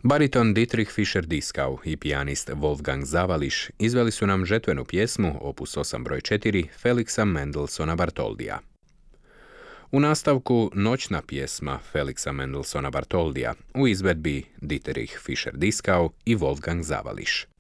Bariton Dietrich Fischer-Dieskau i pijanist Wolfgang Zawališ izveli su nam žetvenu pjesmu opus 8 broj 4 Felixa Mendelssohna Bartholdija. U nastavku noćna pjesma Felixa Mendelssohna Bartholdija u izvedbi Dietrich Fischer-Dieskau i Wolfgang Zawališ.